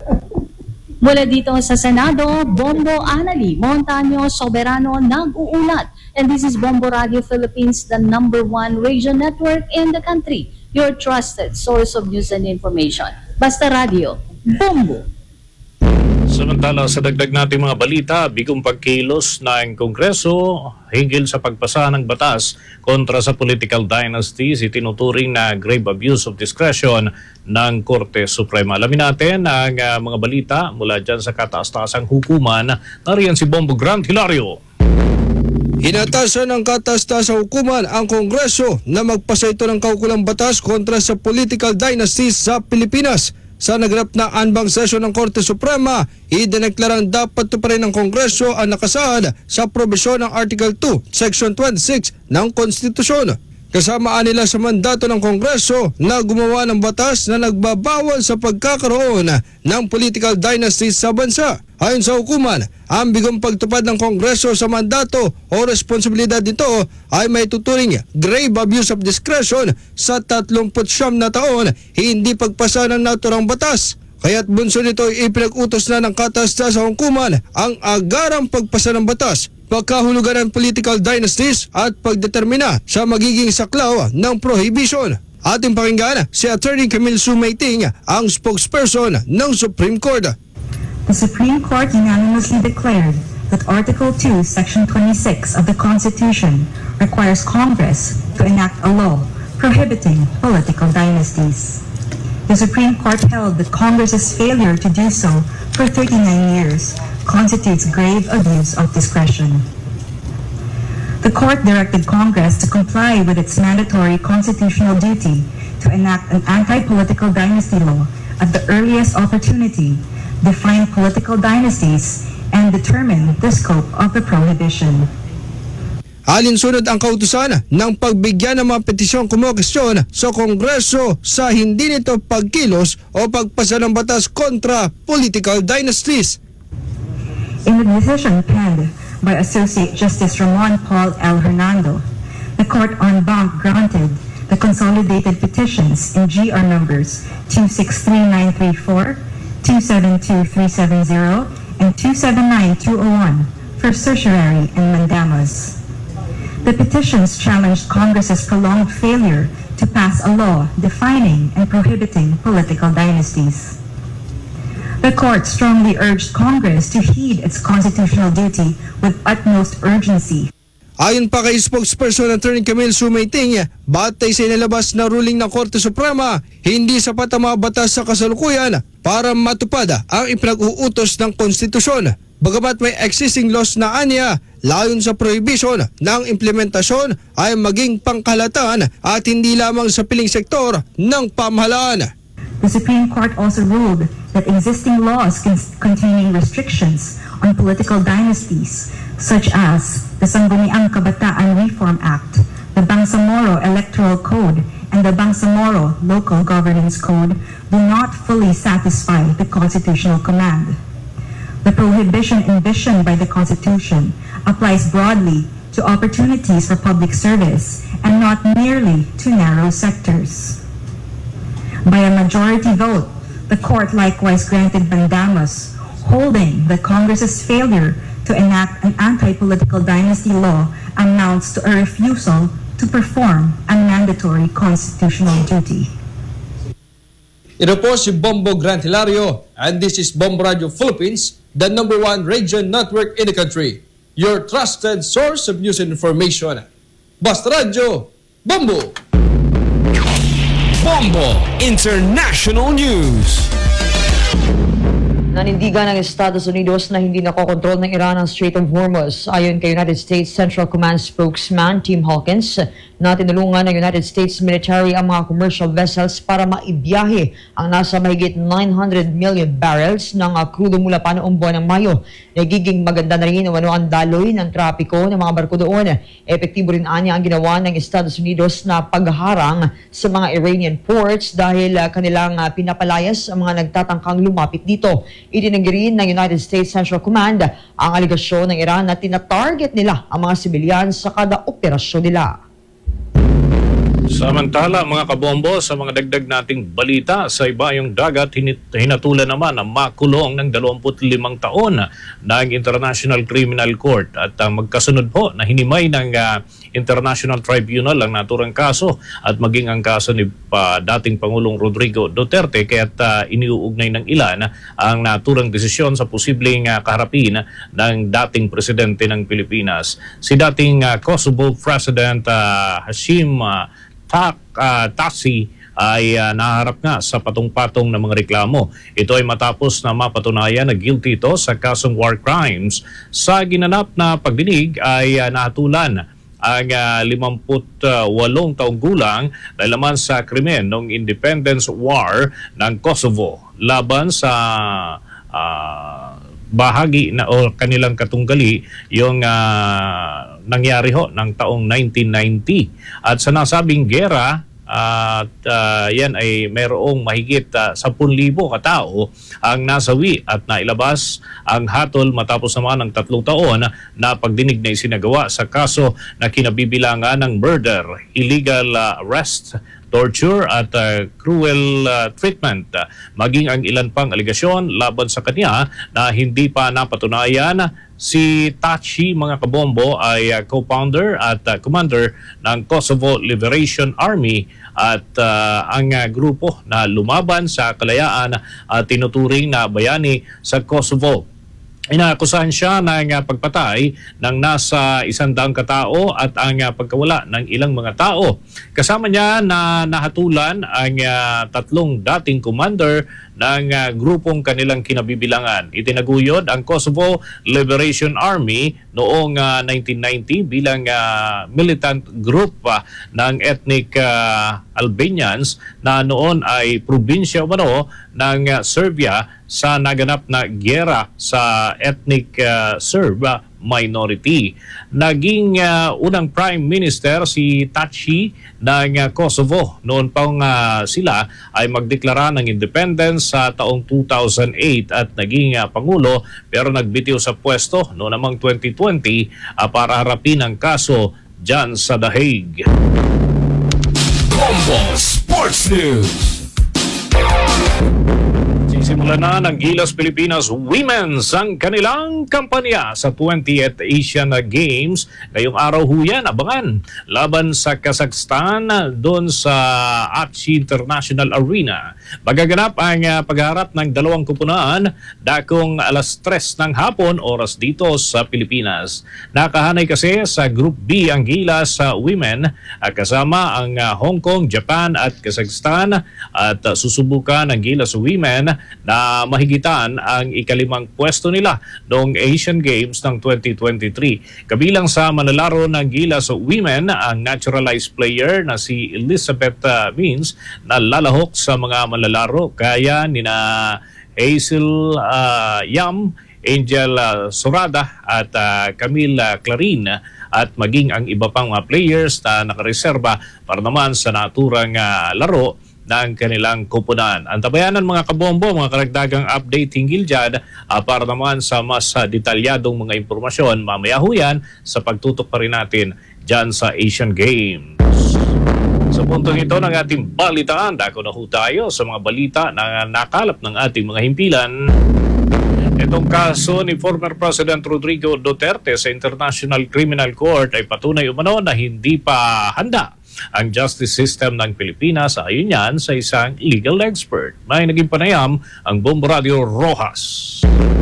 S21: Mula dito sa Senado, Bombo Anali Montaño Soberano nag-uulat. And this is Bombo Radio Philippines, the number one radio network in the country. Your trusted source of news and information. Basta Radio, Bombo.
S3: Samantala sa dagdag nating mga balita, bigong pagkilos ng Kongreso hinggil sa pagpasa ng batas kontra sa political dynasties, itinuturing na grave abuse of discretion ng Korte Suprema. Alamin natin ang uh, mga balita mula dyan sa kataas-taasang hukuman. Nariyan si Bombo Grant Hilario.
S22: Inatasan ng kataas-taasang hukuman ang Kongreso na magpasa ito ng kaukulang batas kontra sa political dynasties sa Pilipinas. Sa naganap na anbang sesyon ng Korte Suprema, idineklarang dapat tuparin ng Kongreso ang nakasaad sa probisyon ng Article two, Section twenty-six ng Konstitusyon. Kasamaan nila sa mandato ng Kongreso na gumawa ng batas na nagbabawal sa pagkakaroon ng political dynasties sa bansa. Ayon sa hukuman, ang bigong pagtupad ng Kongreso sa mandato o responsibilidad nito ay may tuturing grave abuse of discretion sa tatlumput siyam na taon hindi pagpasa ng naturang batas. Kaya't bunso nito ipinag-utos na ng kataas-taasang hukuman ang agarang pagpasa ng batas, pagkahulugan ng political dynasties at pagdetermina sa magiging saklaw ng prohibition. Ating pakinggan si Attorney Camille Sumaiting, ang spokesperson ng Supreme Court.
S23: The Supreme Court unanimously declared that Article two, Section twenty-six of the Constitution requires Congress to enact a law prohibiting political dynasties. The Supreme Court held that Congress's failure to do so for thirty-nine years constitutes grave abuse of discretion. The Court directed Congress to comply with its mandatory constitutional duty to enact an anti-political dynasty law at the earliest opportunity, define political dynasties, and determine the scope of the prohibition.
S22: Alinsunod ang kautusan ng pagbigyan ng mga petisyong kumokesyon sa Kongreso sa hindi nito pagkilos o pagpasa ng batas kontra political dynasties.
S23: In the decision penned by Associate Justice Ramon Paul L. Hernando, the Court en banc granted the consolidated petitions in G R numbers two six three nine three four, two seven two three seven zero, and two seven nine two oh one for certiorari and mandamus. The petitions challenged Congress's prolonged failure to pass a law defining and prohibiting political dynasties. The Court strongly urged Congress to heed its constitutional duty with utmost urgency.
S22: Ayon pa kay spokesperson Attorney Camille Sumaiting, batay sa inilabas na ruling ng Korte Suprema, hindi sapat ang mga batas sa kasalukuyan para matupad ang ipinag-uutos ng konstitusyon. Bagamat may existing laws na anya, layon sa prohibition ng implementasyon ay maging pangkalahatan at hindi lamang sa piling sektor ng pamahalaan.
S23: The Supreme Court also ruled that existing laws containing restrictions on political dynasties, such as the Sangguniang Kabataan Reform Act, the Bangsamoro Electoral Code, and the Bangsamoro Local Governance Code, do not fully satisfy the constitutional command. The prohibition envisioned by the Constitution applies broadly to opportunities for public service and not merely to narrow sectors. By a majority vote, the court likewise granted mandamus, holding that Congress's failure to enact an anti-political dynasty law amounts to a refusal to perform a mandatory constitutional duty.
S22: Ito po si Bombo Grant Hilario, and this is Bombo Radio Philippines, the number one radio network in the country. Your trusted source of news and information. Basta Radio, Bombo!
S1: Bombo International News.
S4: Nanindigan ng Estados Unidos na hindi nakokontrol ng Iran ang Strait of Hormuz. Ayon kay United States Central Command spokesman Tim Hawkins, na tinulungan ng United States military ang mga commercial vessels para maibiyahe ang nasa mahigit nine hundred million barrels ng uh, crudo mula pa noong buwan ng Mayo. Nagiging maganda na rin ano ang daloy ng trapiko ng mga barko doon. Epektibo rin anya ang ginawa ng Estados Unidos na pagharang sa mga Iranian ports dahil uh, kanilang uh, pinapalayas ang mga nagtatangkang lumapit dito. Itinanggi rin ng United States Central Command ang aligasyon ng Iran na tinatarget nila ang mga sibilyan sa kada operasyon nila.
S3: Samantala, mga kabombo, sa mga dagdag nating balita, sa ibayong dagat, hinatulan naman ang makulong ng dalawampu't limang taon ng International Criminal Court at uh, magkasunod po na hinimay ng uh, International Tribunal ang naturang kaso at maging ang kaso ni uh, dating Pangulong Rodrigo Duterte, kaya't uh, iniuugnay ng ilan ang naturang desisyon sa posibleng uh, kaharapin ng dating presidente ng Pilipinas. Si dating uh, Kosovo President uh, Hashim uh, Tak, uh, Tasi ay uh, naharap nga sa patong-patong ng mga reklamo. Ito ay matapos na mapatunayan na guilty ito sa kasong war crimes. Sa ginanap na pagdinig ay uh, nahatulan ang uh, limampu't-walong taong gulang na laman sa krimen ng Independence War ng Kosovo laban sa uh, bahagi na o kanilang katunggali yung uh, nangyari ho ng taong nineteen ninety. At sa nasabing gera at uh, yan ay mayroong mahigit uh, ten thousand katao ang nasawi at nailabas ang hatol matapos naman ng tatlong taon na pagdinig na isinagawa sa kaso na kinabibilangan ng murder, illegal uh, arrest, torture at uh, cruel uh, treatment, uh, maging ang ilan pang aligasyon laban sa kanya na hindi pa napatunayan. Si Tachi, mga kabombo, ay uh, co-founder at uh, commander ng Kosovo Liberation Army at uh, ang uh, grupo na lumaban sa kalayaan at uh, tinuturing na bayani sa Kosovo. Inaakusahan siya ng uh, pagpatay ng nasa isang daang katao at ang uh, pagkawala ng ilang mga tao. Kasama niya na nahatulan ang uh, tatlong dating commander ng uh, grupong kanilang kinabibilangan. Itinaguyod ang Kosovo Liberation Army noong uh, nineteen ninety bilang uh, militant group uh, ng ethnic uh, Albanians na noon ay probinsya umano ng uh, Serbia sa naganap na giyera sa ethnic uh, Serb minority. Naging uh, unang Prime Minister si Tachi ng uh, Kosovo. Noon pa uh, sila ay magdeklara ng independence sa taong two thousand eight at naging uh, Pangulo pero nagbitiw sa pwesto noong namang twenty twenty uh, para harapin ang kaso dyan sa The Hague.
S1: Bombo Sports News.
S3: Simulan na ng Gilas Pilipinas Women's ang kanilang kampanya sa twentieth Asian Games. Ngayong araw ho yan, abangan. Laban sa Kazakhstan doon sa Aichi International Arena. Magaganap ang uh, pagharap ng dalawang kupunan dakong alas tres ng hapon oras dito sa Pilipinas. Nakahanay kasi sa Group B ang Gilas sa uh, Women uh, kasama ang uh, Hong Kong, Japan at Kazakhstan at uh, susubukan ang Gilas Women na mahigitan ang ikalimang pwesto nila noong Asian Games ng twenty twenty-three. Kabilang sa manlalaro ng Gilas Women ang naturalized player na si Elizabeth uh, Means na lalahok sa mga manlalaro kaya nina Hazel uh, Yam, Angel uh, Sorada at uh, Camille uh, Clarin at maging ang iba pang mga players na nakareserba para naman sa naturang uh, laro ng kanilang kupunan. Antabayanan mga kabombo, mga karagdagang update hinggil dyan uh, para naman sa mas uh, detalyadong mga impormasyon mamaya ho yan sa pagtutok pa rin natin dyan sa Asian Games. Sa puntong ito ng ating balitaan, dako na ho tayo sa mga balita na nakalap ng ating mga himpilan. Itong kaso ni former President Rodrigo Duterte sa International Criminal Court ay patunay umano na hindi pa handa ang justice system ng Pilipinas, ayon yan sa isang legal expert. May naging panayam ang Bombo Radio Rojas.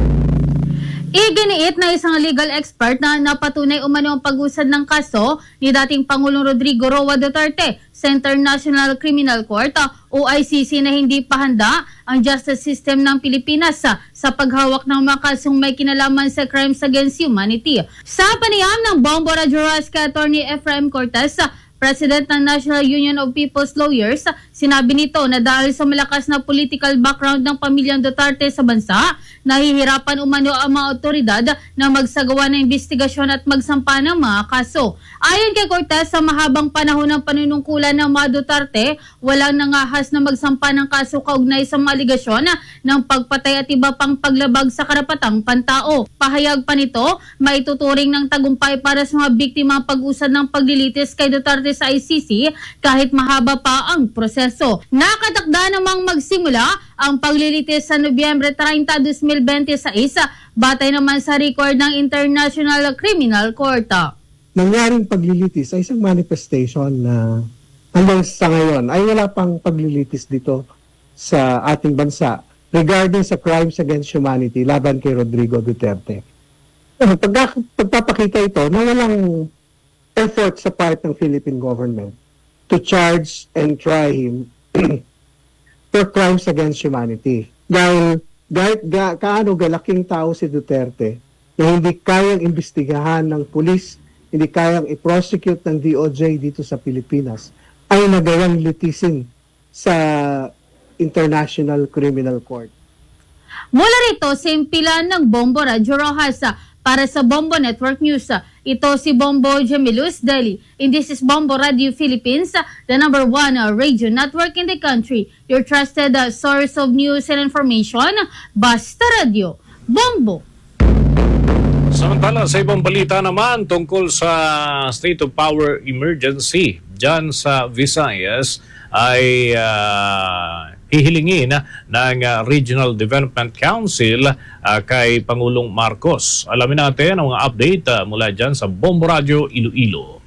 S2: Iginiit na isang legal expert na napatunay umano ang pag-usad ng kaso ni dating Pangulong Rodrigo Roa Duterte sa International Criminal Court o I C C na hindi pa handa ang justice system ng Pilipinas sa, sa paghawak ng mga kasong may kinalaman sa crimes against humanity. Sa panayam ng Bombo Radio Rojas kay Attorney Efraim Cortez, President ng National Union of People's Lawyers, sinabi nito na dahil sa malakas na political background ng pamilyang Duterte sa bansa, nahihirapan umano ang mga otoridad na magsagawa ng investigasyon at magsampa ng mga kaso. Ayon kay Cortez, sa mahabang panahon ng panunungkulan ng mga Duterte, walang nangahas na magsampa ng kaso kaugnay sa mga aligasyon ng pagpatay at iba pang paglabag sa karapatang pantao. Pahayag pa nito, maituturing ng tagumpay para sa mga biktima ang pag-usad ng paglilitis kay Duterte sa I C C kahit mahaba pa ang proseso. Nakatakda namang magsimula ang paglilitis sa Nobyembre thirty, twenty twenty-six batay naman sa record ng International Criminal Court.
S5: Nangyaring paglilitis ay isang manifestation na hanggang sa ngayon ay wala pang paglilitis dito sa ating bansa regarding sa crimes against humanity laban kay Rodrigo Duterte. Pag, pagpapakita ito na walang effort sa part ng Philippine government to charge and try him for crimes against humanity. Dahil kahit ga, kaano galaking tao si Duterte na hindi kayang imbestigahan ng pulis, hindi kayang i-prosecute ng D O J dito sa Pilipinas, ay nagawang litisin sa International Criminal Court.
S2: Mula rito, simpilan ng Bombo Radio Rojas para sa Bombo Network News. Ito si Bombo Jamilus Delhi. And this is Bombo Radio Philippines, the number one uh, radio network in the country. Your trusted uh, source of news and information, Basta Radio. Bombo!
S3: Samantala, sa ibang balita naman tungkol sa state of power emergency dyan sa Visayas ay uh, hihilingin ng uh, Regional Development Council uh, kay Pangulong Marcos. Alamin natin ang mga update uh, mula dyan sa Bombo Radio Iloilo.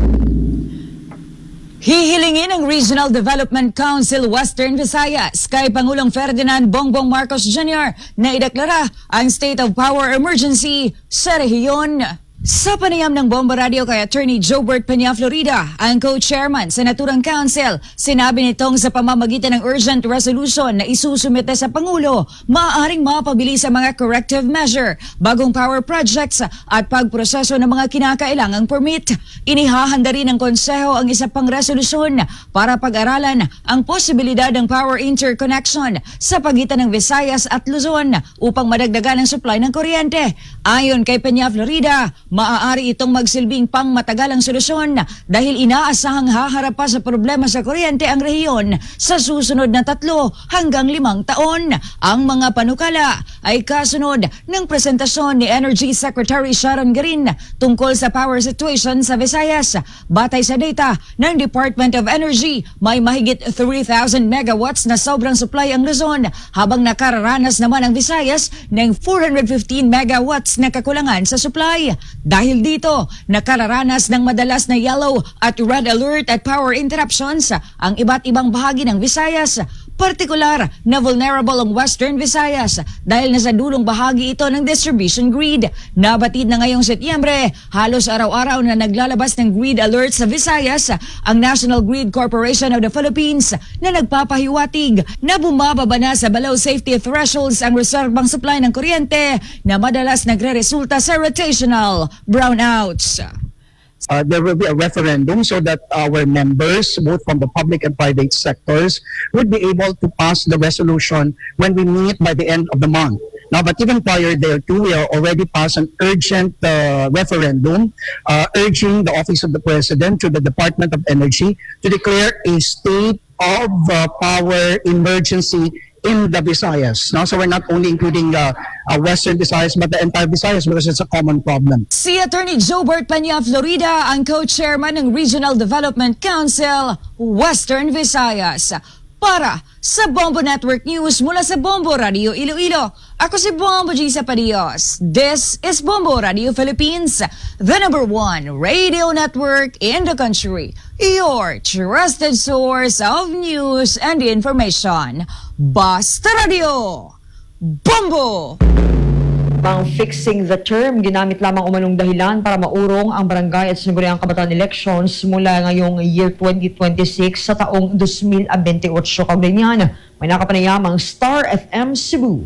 S6: Hihilingin ng Regional Development Council Western Visayas kay Pangulong Ferdinand Bongbong Marcos Junior na ideklara ang state of power emergency sa rehiyon. Sa panayam ng Bombo Radio kay Attorney Jobert Peña Florida, ang co-chairman sa naturang council, sinabi nitong sa pamamagitan ng urgent resolution na isusumite sa Pangulo, maaaring mapabilis ang mga corrective measure, bagong power projects at pagproseso ng mga kinakailangang permit. Inihahanda rin ng Konseho ang isa pang resolusyon para pag-aralan ang posibilidad ng power interconnection sa pagitan ng Visayas at Luzon upang madagdagan ang supply ng kuryente. Ayon kay Peña Florida, maaari itong magsilbing pang matagalang solusyon dahil inaasahang haharap pa sa problema sa kuryente ang rehiyon sa susunod na tatlo hanggang limang taon. Ang mga panukala ay kasunod ng presentasyon ni Energy Secretary Sharon Garin tungkol sa power situation sa Visayas. Batay sa data ng Department of Energy, may mahigit three thousand megawatts na sobrang supply ang Luzon, habang nakararanas naman ang Visayas ng four hundred fifteen megawatts na kakulangan sa supply. Dahil dito, nakararanas ng madalas na yellow at red alert at power interruptions ang iba't ibang bahagi ng Visayas. Partikular na vulnerable ang Western Visayas dahil nasa dulong bahagi ito ng distribution grid. Nabatid na ngayong Setyembre, halos araw-araw na naglalabas ng grid alert sa Visayas ang National Grid Corporation of the Philippines na nagpapahiwatig na bumababa na sa below safety thresholds ang reserbang supply ng kuryente na madalas nagre-resulta sa rotational brownouts.
S7: Uh, there will be a referendum so that our members, both from the public and private sectors, would be able to pass the resolution when we meet by the end of the month. Now, but even prior thereto, we are already passed an urgent uh, referendum uh, urging the Office of the President to the Department of Energy to declare a state of uh, power emergency in the Visayas. No? So we're not only including uh, uh, Western Visayas but the entire Visayas because it's a common problem.
S6: Si Attorney Jobert Panya Florida ang co-chairman ng Regional Development Council, Western Visayas. Para sa Bombo Network News mula sa Bombo Radio Iloilo, ako si Bombo Gisa Padios. This is Bombo Radio Philippines, the number one radio network in the country. Your trusted source of news and information. Basta Radio, Bombo!
S4: Pang fixing the term, ginamit lamang umanong dahilan para maurong ang barangay at sangguniang kabataan elections mula ngayong year twenty twenty-six sa taong two thousand twenty-eight. Kaugnay niyan, may nakapanayam ang Star F M Cebu.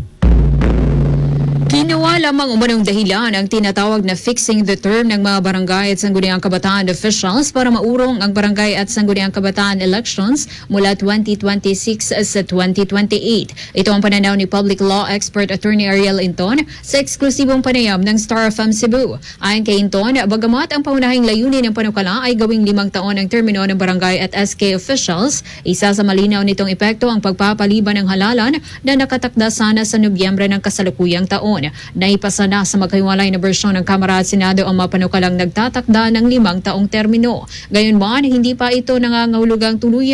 S8: Ginawa lamang umanong dahilan ang tinatawag na fixing the term ng mga barangay at sangguniang kabataan officials para maurong ang barangay at sangguniang kabataan elections mula twenty twenty-six sa twenty twenty-eight. Ito ang pananaw ni Public Law Expert Attorney Ariel Inton sa eksklusibong panayam ng Star F M Cebu. Ayon kay Inton, bagamat ang pangunahing layunin ng panukala ay gawing limang taon ang termino ng barangay at S K officials, isa sa malinaw nitong epekto ang pagpapaliban ng halalan na nakatakda sana sa Nobyembre ng kasalukuyang taon. Naipasa na sa magkahiwalay na bersyon ng Kamara at Senado ang mapanukalang nagtatakda ng limang taong termino. Gayunman, hindi pa ito nangangahulugang tuluyan